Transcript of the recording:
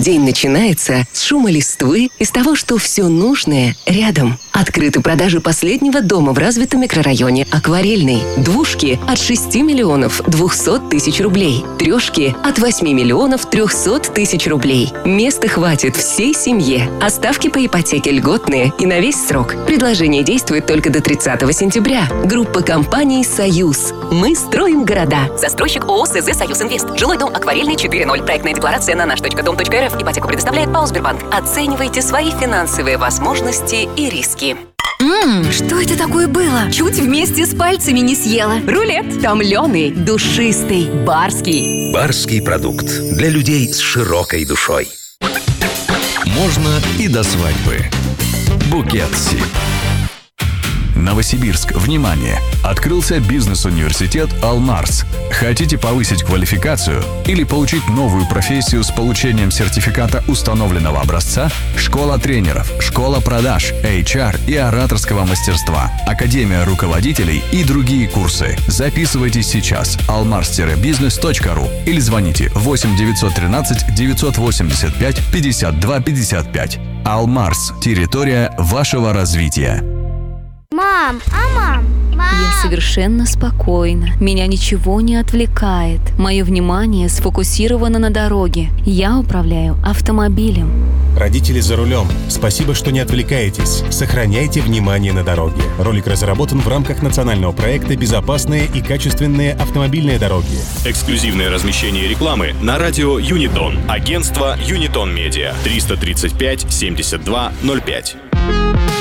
День начинается с шума листвы и с того, что все нужное рядом. Открыты продажи последнего дома в развитом микрорайоне «Акварельный». Двушки от 6 миллионов 200 тысяч рублей. Трешки от 8 миллионов 300 тысяч рублей. Места хватит всей семье. А ставки по ипотеке льготные и на весь срок. Предложение действует только до 30 сентября. Группа компаний «Союз». Мы строим города. Застройщик ООО СЗ «Союз Инвест». Жилой дом «Акварельный» 4.0. Проектная декларация на наш.дом.рф. Ипотеку предоставляет ПАО «Сбербанк». Оценивайте свои финансовые возможности и риски. Что это такое было? Чуть вместе с пальцами не съела. Рулет томленый, душистый, барский. Барский продукт для людей с широкой душой. Можно и до свадьбы. Букетси. Новосибирск, внимание! Открылся бизнес-университет «Алмарс». Хотите повысить квалификацию или получить новую профессию с получением сертификата установленного образца? Школа тренеров, школа продаж, HR и ораторского мастерства, академия руководителей и другие курсы. Записывайтесь сейчас. almars-business.ru или звоните 8 913 985 52 55. «Алмарс» – территория вашего развития. Мам, Я совершенно спокойна. Меня ничего не отвлекает. Мое внимание сфокусировано на дороге. Я управляю автомобилем. Родители за рулем. Спасибо, что не отвлекаетесь. Сохраняйте внимание на дороге. Ролик разработан в рамках национального проекта «Безопасные и качественные автомобильные дороги». Эксклюзивное размещение рекламы на радио Юнитон. Агентство Юнитон Медиа. 335 72 05.